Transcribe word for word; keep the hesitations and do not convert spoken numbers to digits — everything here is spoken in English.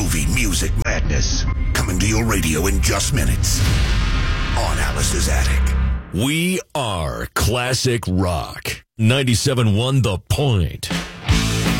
movie music madness. Coming to your radio in just minutes on Alice's Attic. We are Classic Rock. ninety-seven point one The Point.